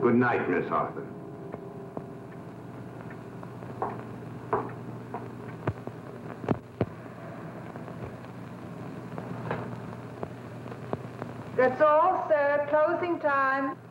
Good night, Miss Arthur. That's all, sir. Closing time.